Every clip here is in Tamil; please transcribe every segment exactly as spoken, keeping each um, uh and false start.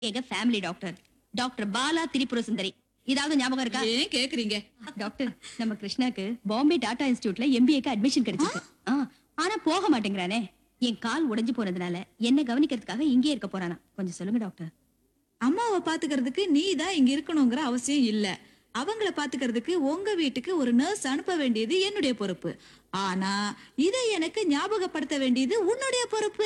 எங்க family doctor doctor Bala Tripura Sundari. இதாவது ஞாபகம் இருக்கா? ஏன் கேக்குறீங்க? டாக்டர், நம்ம கிருஷ்ணாக்கு பாம்பே டாடா இன்ஸ்டிடியூட்ல எம்பிஏக்கு அட்மிஷன் கிடைச்சிருக்கு. ஆ, ஆனா போக மாட்டேங்கிறானே. என் கால் உடைஞ்சு போனதுனால என்ன கவனிக்கிறதுக்காக இங்கே இருக்க போறானா. கொஞ்சம் சொல்லுங்க டாக்டர். அம்மாவை பாத்துக்கிறதுக்கு நீ தான் இங்க இருக்கணுங்கிற அவசியம் இல்ல. அவங்கள பாத்துக்கிறதுக்கு உங்க வீட்டுக்கு ஒரு நர்ஸ் அனுப்ப வேண்டியது என்னுடைய பொறுப்பு. ஆனா இதை எனக்கு ஞாபகப்படுத்த வேண்டியது உன்னுடைய பொறுப்பு.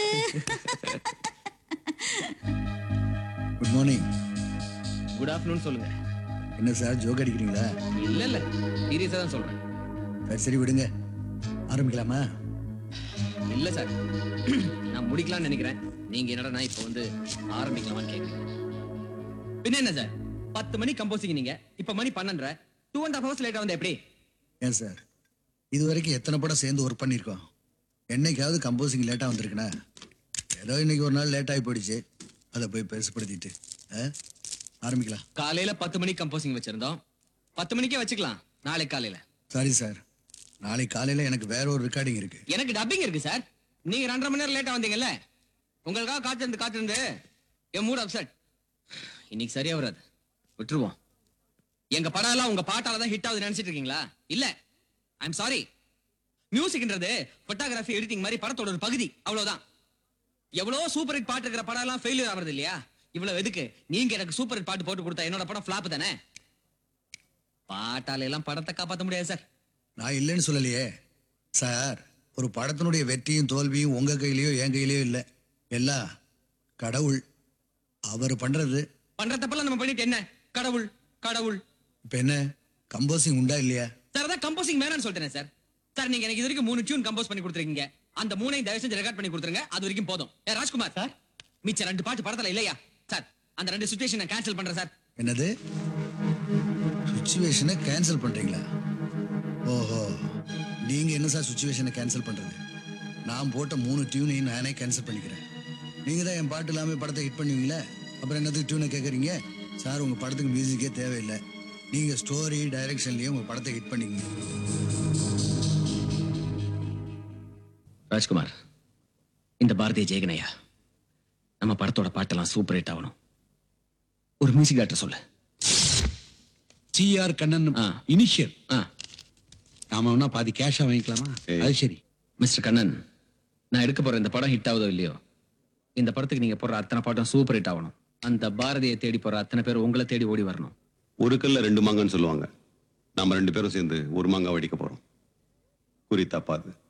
Good morning. குட் ஆஃப்டர்நூன் சொல்லுங்க. என்ன சார் ஜோக் அடிக்கிறீங்களா? இல்ல இல்ல, சீரியஸா தான் சொல்றேன். சரி சரி விடுங்க, ஆரம்பிக்கலாமா? இல்ல சார், நான் முடிக்கலாம்னு நினைக்கிறேன். நீங்க என்னடா நான் இப்போ வந்து ஆரம்பிக்கலாமான்னு கேக்குறீங்க. பின்ன என்ன சார், பத்து மணி கம்போசிங் நீங்க, இப்ப மணி பன்னெண்டரை, டூ அண்ட் ஹாஃப் ஹவர்ஸ் லேட்டா வந்து எப்படி? ஏன் சார், இது வரைக்கும் எத்தனை படம் சேர்ந்து ஒர்க் பண்ணியிருக்கோம். என்னைக்காவது கம்போசிங் லேட்டாக வந்திருக்குண்ணா? ஏதோ இன்னைக்கு ஒரு நாள் லேட் ஆகி போயிடுச்சு, அதை போய் பெருசுப்படுத்திட்டு ஆ? ஆரம்பிக்கலாம். காலையில பத்து மணிக்கு கம்போசிங் வச்சிருந்தோம், பத்து மணிக்கே வச்சுக்கலாம். நாளைக்கு காலையில. சாரி சார், நாளைக்கு காலையில் எனக்கு வேற ஒரு ரெக்கார்டிங் இருக்கு. எனக்கு டப்பிங் இருக்கு சார். நீங்க ரெண்டரை மணி நேரம் லேட்டா வந்தீங்கல்ல, உங்களுக்காக காத்திருந்து காத்திருந்து என் மூட் அப்செட். இன்னைக்கு சரியா வராது, விட்டுருவோம். எங்க படம் எல்லாம் உங்க பாட்டால தான் ஹிட் ஆகுது நினைச்சிட்டு இருக்கீங்களா? இல்ல, I am sorry. மியூசிக்ன்றது photography editing மாதிரி படத்தோட ஒரு பகுதி, அவ்வளவுதான். எவ்வளவு சூப்பர் ஹிட் பாட்டு இருக்கிற படம் எல்லாம் ஃபெயிலியர் ஆகுறது இல்லையா? இவ்வளவு எதுக்கு நீங்க எனக்கு சூப்பர் ஹிட் பாட்டு போட்டு கொடுத்தா என்னோட படம் ஃபிளாப் தானே? பாட்டால எல்லாம் படத்தை காப்பாற்ற முடியாது சார். நான் இல்லைன்னு சொல்லலையே சார். ஒரு படத்தினுடைய வெற்றியும் தோல்வியும் உங்க கையிலயோ என் கையிலயோ இல்லை, எல்லாம் கடவுள் அவர் பண்றது. பண்ற தப்பெல்லாம் நம்ம பண்ணிட்டு என்ன? கடவுள் கடவுள். இப்ப என்ன கம்போசிங் உண்டா இல்லையா? சார் அதான் கம்போசிங் வேணாம்னு சொல்லிட்டேன் சார். சார் நீங்க எனக்கு இது வரைக்கும் மூணு டியூன் கம்போஸ் பண்ணி கொடுத்துருக்கீங்க. அந்த மூணையும் தயவு செஞ்சு ரெக்கார்ட் பண்ணி கொடுத்துருங்க, அது வரைக்கும் போதும். ஏ ராஜ்குமார் சார், மிச்ச ரெண்டு பாட்டு படத்துல இல்லையா சார்? அந்த ரெண்டு சிச்சுவேஷனை கேன்சல் பண்றேன் சார். என்னது, சுச்சுவேஷனை கேன்சல் பண்றீங்களா? ஓஹோ, நீங்க என்ன சார் சுச்சுவேஷனை கேன்சல் பண்றது? நான் போட்ட மூணு டியூனையும் நானே கேன்சல் பண்ணிக்கிறேன். நீங்க தான் என் பாட்டு இல்லாம படத்தை ஹிட் பண்ணுவீங்களே, அப்புறம் என்னதுக்கு டியூனை கேட்குறீங்க? சார் உங்க படத்துக்கு மியூசிக்கே தேவையில்லை, நீங்க ஸ்டோரி டைரக்ஷன்லயே உங்க படத்தை ஹிட் பண்ணிக்கங்க. ராஜ்குமார், இந்த பாரதிய ஜெயகனையா நம்ம படத்தோட பாட்டெல்லாம் சூப்பர் ஹிட் ஆகணும். ஒரு மியூசிக் டைரக்டர் சொல்லு. சி ஆர் கண்ணன் ஆ. இனிஷியல். ஆ, நாம வேணா பாதி கேஷா வாங்கிக்கலாமா? அது சரி. மிஸ்டர் கண்ணன், நான் எடுக்க போற இந்த படம் ஹிட் ஆகுதோ இல்லையோ, இந்த படத்துக்கு நீங்க போடுற அத்தனை பாட்டும் சூப்பர் ஹிட் ஆகணும். அந்த பாரதியை தேடி போற அத்தனை பேர் உங்களை தேடி ஓடி வரணும். ஒரு கல்ல ரெண்டு மாங்கன்னு சொல்லுவாங்க. நாம ரெண்டு பேரும் சேர்ந்து ஒரு மாங்காய் வடிக்க போறோம். குறி தப்பாது.